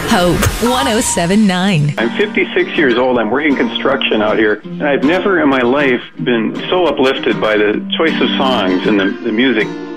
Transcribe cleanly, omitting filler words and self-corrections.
Hope 107.9. I'm 56 years old. I'm working construction out here. And I've never in my life been so uplifted by the choice of songs and the music.